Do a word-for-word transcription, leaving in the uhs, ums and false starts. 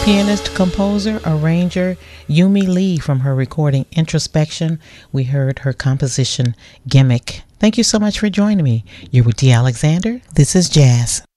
Pianist, composer, arranger Yumi Lee from her recording Introspection. We heard her composition Gimmick. Thank you so much for joining me. You're with Dee Alexander. This is Jazz.